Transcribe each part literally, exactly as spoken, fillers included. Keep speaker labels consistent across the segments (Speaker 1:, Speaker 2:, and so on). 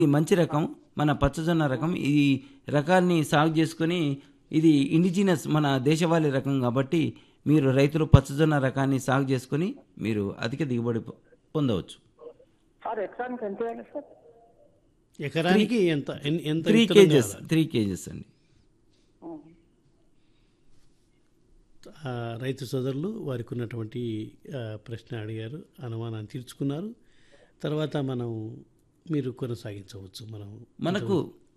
Speaker 1: ఇది మంచి రకం, మన పచ్చజొన్న రకం. ఈ రకాన్ని సాగు చేసుకొని ఇది ఇండిజినస్ మన దేశవాళీ రకం కాబట్టి మీరు రైతులు పచ్చజొన్న రకాన్ని సాగు చేసుకొని మీరు అధిక దిగుబడి పొ- పొందవచ్చు.
Speaker 2: సార్ ఎకరానికి ఎంత వేయాలి సార్?
Speaker 3: ఎకరానికి ఎంత ఎన్- ఎంత
Speaker 1: త్రీ
Speaker 3: విత్తనం
Speaker 1: కేజెస్
Speaker 3: కావాలి?
Speaker 1: త్రీ కేజెస్ అండి.
Speaker 3: ఆ, రైతు సోదరులు వారికి ఉన్నటువంటి ఆ, ప్రశ్న అడిగారు, అనుమానాన్ని తీర్చుకున్నారు. తర్వాత మనం మీరు కొనసాగించవచ్చు. మనం
Speaker 1: మనకు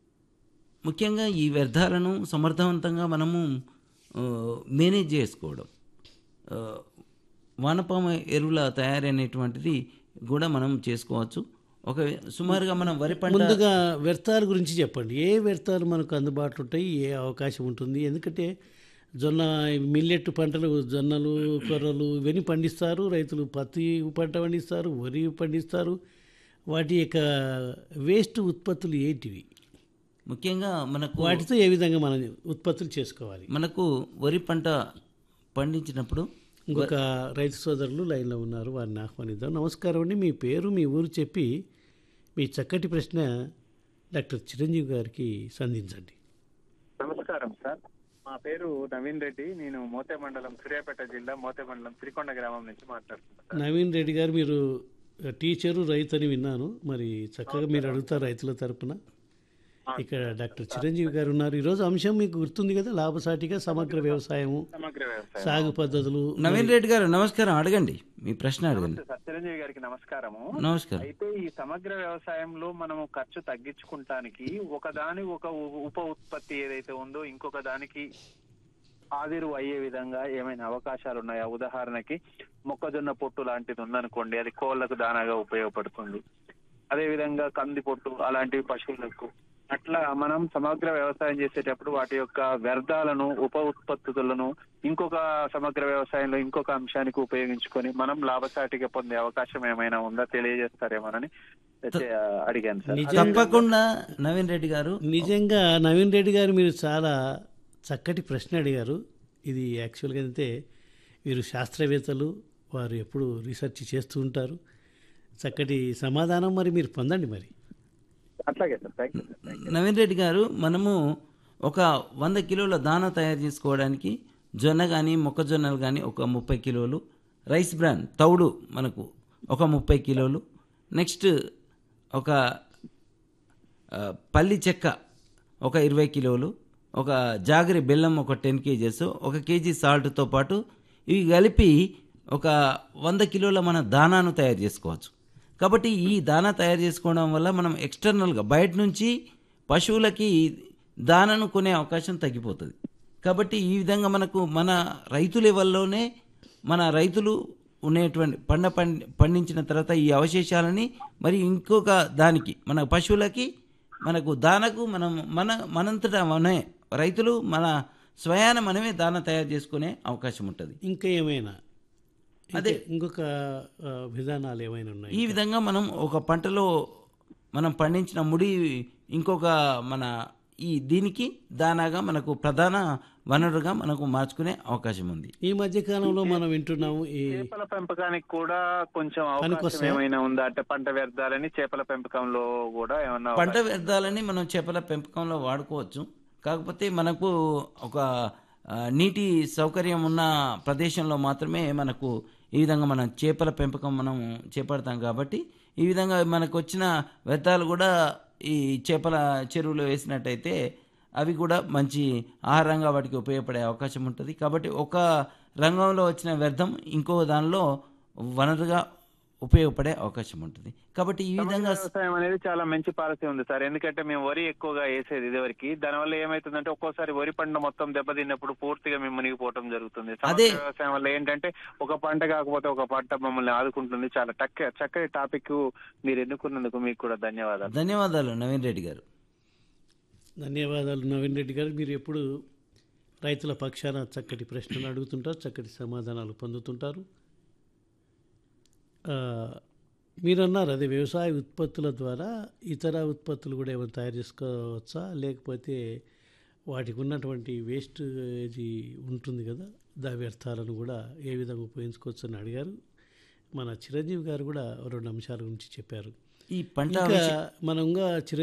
Speaker 1: ముఖ్యంగా ఈ వ్యర్థాలను సమర్థవంతంగా మనము ఆ, మేనేజ్ చేసుకోవడం, ఆ, వానపాము ఎరువుల తయారీ అనేటువంటిది కూడా మనం చేసుకోవచ్చు. ఒక సుమారుగా మనం వరి పంట
Speaker 3: ముందుగా వ్యర్థాల గురించి చెప్పండి. ఏ వ్యర్థాలు మనకు అందుబాటులో ఉంటాయి, ఏ అవకాశం ఉంటుంది? ఎందుకంటే జొన్న మిల్లెట్ పంటలు, జొన్నలు, కొర్రలు ఇవన్నీ పండిస్తారు రైతులు. పత్తి పంట పండిస్తారు, వరి పండిస్తారు. వాటి యొక్క వేస్ట్ ఉత్పత్తులు ఏంటివి?
Speaker 1: ముఖ్యంగా మనకు
Speaker 3: వాటితో ఏ విధంగా మనం ఉత్పత్తులు చేసుకోవాలి?
Speaker 1: మనకు వరి పంట పండించినప్పుడు
Speaker 3: ఇంకొక రైతు సోదరులు లైన్లో ఉన్నారు, వారిని ఆహ్వానిద్దాం. నమస్కారం అండి, మీ పేరు మీ ఊరు చెప్పి మీ చక్కటి ప్రశ్న డాక్టర్ చిరంజీవి గారికి సంధించండి.
Speaker 4: నమస్కారం సార్, మా పేరు నవీన్ రెడ్డి. నేను మోతే మండలం సూర్యాపేట జిల్లా మోతే మండలం త్రికొండ గ్రామం నుంచి మాట్లాడుతున్నాను.
Speaker 3: నవీన్ రెడ్డి గారు, మీరు టీచరు రైతు అని విన్నాను. మరి చక్కగా మీరు అడుగుతారు రైతుల తరపున. ఇక్కడ డాక్టర్ చిరంజీవి గారు ఉన్నారు. ఈరోజు అంశం మీకు గుర్తుంది కదా, లాభసాటిగా సమగ్ర వ్యవసాయము,
Speaker 4: సమగ్ర వ్యవసాయం.
Speaker 3: సాగు పద్ధతులు.
Speaker 1: నవీన్ రెడ్డి గారు నమస్కారం, అడగండి మీ ప్రశ్న అడగండి.
Speaker 4: సార్ చిరంజీవి గారికి నమస్కారము.
Speaker 1: నమస్కారం.
Speaker 4: అయితే ఈ సమగ్ర వ్యవసాయంలో మనము ఖర్చు తగ్గించుకుంటానికి ఒకదాని ఒక ఉ- ఉప ఉత్పత్తి ఏదైతే ఉందో ఇంకొక దానికి ఆవిరు అయ్యే విధంగా ఏమైనా అవకాశాలు ఉన్నాయా? ఉదాహరణకి మొక్కజొన్న పొట్టు లాంటిది ఉందనుకోండి, అది కోళ్లకు దానాగా ఉపయోగపడుతుంది. అదే విధంగా కంది పొట్టు అలాంటివి పశువులకు. అట్లా మనం సమగ్ర వ్యవసాయం చేసేటప్పుడు వాటి యొక్క వ్యర్థాలను, ఉప ఉత్పత్తులను ఇంకొక సమగ్ర వ్యవసాయంలో ఇంకొక అంశానికి ఉపయోగించుకొని మనం లాభసాటిగా పొందే అవకాశం ఏమైనా ఉందా తెలియజేస్తారేమోనని చే- అడిగాను సార్.
Speaker 3: నిజంగా-
Speaker 1: తప్పకుండా నవీన్ రెడ్డి గారు.
Speaker 3: నిజంగా నవీన్ రెడ్డి గారు మీరు చాలా చక్కటి ప్రశ్న అడిగారు. ఇది యాక్చువల్గా అయితే వీరు శాస్త్రవేత్తలు, వారు ఎప్పుడు రీసెర్చ్ చేస్తూ ఉంటారు. చక్కటి సమాధానం మరి మీరు పొందండి. మరి
Speaker 4: అట్లాగే sir, thank you sir, thank you.
Speaker 1: Naveen Reddy గారు, మనము ఒక వంద కిలోల దానా తయారు చేసుకోవడానికి జొన్న కానీ మొక్కజొన్నలు కానీ ఒక ముప్పై కిలోలు, రైస్ బ్రాన్ తౌడు మనకు ఒక ముప్పై కిలోలు, నెక్స్ట్ ఒక ఆ, పల్లి చెక్క ఒక ఇరవై కిలోలు, ఒక జాగరి బెల్లం ఒక టెన్ కేజెస్, ఒక కేజీ సాల్ట్తో పాటు ఇవి కలిపి ఒక వంద కిలోల మన దానాను తయారు చేసుకోవచ్చు. కాబట్టి ఈ దానా తయారు చేసుకోవడం వల్ల మనం ఎక్స్టర్నల్గా బయట నుంచి పశువులకి దానాను కొనే అవకాశం తగ్గిపోతుంది. కాబట్టి ఈ విధంగా మనకు మన రైతు లెవెల్లోనే మన రైతులు ఉండేటువంటి పంట పండి పండించిన తర్వాత ఈ అవశేషాలని మరి ఇంకొక దానికి మన పశువులకి మనకు దానకు మనం మన మనంతటా మనమే రైతులు మన స్వయాన మనమే దాన తయారు చేసుకునే అవకాశం ఉంటుంది.
Speaker 3: ఇంకా ఏమైనా
Speaker 1: అదే.
Speaker 3: ఇంకా- ఇంకొక ఆ, విధానాలు ఏమైనా ఉన్నాయి?
Speaker 1: ఈ విధంగా మనం ఒక పంటలో మనం పండించిన ముడి ఇంకొక మన ఈ దీనికి దానాగా మనకు ప్రధాన వనరుగా మనకు మార్చుకునే అవకాశం ఉంది.
Speaker 3: ఈ మధ్య కాలంలో మనం వింటున్నాము ఈ
Speaker 4: చేపల పెంపకానికి కూడా కొంచెం అవకాశం
Speaker 3: పనికొస్తాయా?
Speaker 4: ఏమైనా ఉందా? అంటే పంట వ్యర్థాలని చేపల పెంపకంలో కూడా ఏమన్నా
Speaker 1: పంట
Speaker 4: అవకాశం-
Speaker 1: వ్యర్థాలని మనం చేపల పెంపకంలో వాడుకోవచ్చు. కాకపోతే మనకు ఒక ఆ, నీటి సౌకర్యం ఉన్న ప్రదేశంలో మాత్రమే మనకు ఈ విధంగా మనం చేపల పెంపకం మనం చేపడతాం. కాబట్టి ఈ విధంగా మనకు వచ్చిన వ్యర్థాలు కూడా ఈ చేపల చెరువులో వేసినట్టయితే అవి కూడా మంచి ఆహారంగా వాటికి ఉపయోగపడే అవకాశం ఉంటుంది. కాబట్టి ఒక రంగంలో వచ్చిన వ్యర్థం ఇంకో దానిలో వనరుగా ఉపయోగపడే అవకాశం ఉంటుంది. కాబట్టి ఈ
Speaker 4: సమగ్ర
Speaker 1: విధంగా
Speaker 4: వ్యవసాయం అనేది చాలా మంచి పాలసీ ఉంది సార్. ఎందుకంటే మేము వరి ఎక్కువగా వేసేది ఇదివరకు. దానివల్ల ఏమైతుందంటే ఒక్కోసారి వరి పంట మొత్తం దెబ్బతిన్నప్పుడు పూర్తిగా మేము మునిగిపోవటం జరుగుతుంది. సమగ్ర
Speaker 1: అదే.
Speaker 4: వ్యవసాయం వల్ల ఏంటంటే ఒక పంట కాకపోతే ఒక పంట మమ్మల్ని ఆదుకుంటుంది. చాలా చక్క చక్కటి టాపిక్ మీరు ఎన్నుకున్నందుకు మీకు కూడా ధన్యవాదాలు.
Speaker 1: ధన్యవాదాలు నవీన్ రెడ్డి గారు.
Speaker 3: ధన్యవాదాలు నవీన్ రెడ్డి గారు. మీరు ఎప్పుడు రైతుల పక్షాన చక్కటి ప్రశ్నలు అడుగుతుంటారు, చక్కటి సమాధానాలు పొందుతుంటారు. ఆ, మీరు అన్నారు అదే వ్యవసాయ ఉత్పత్తుల ద్వారా ఇతర ఉత్పత్తులు కూడా ఏమైనా తయారు చేసుకోవచ్చా, లేకపోతే వాటికి ఉన్నటువంటి వేస్టేజ్ ఉంటుంది కదా, దా వ్యర్థాలను కూడా ఏ విధంగా ఉపయోగించుకోవచ్చు అని అడిగారు. మన చిరంజీవి గారు కూడా రెండు అంశాల గురించి చెప్పారు.
Speaker 1: ఈ పంట
Speaker 3: ఇంకా మనం ఇంకా చిర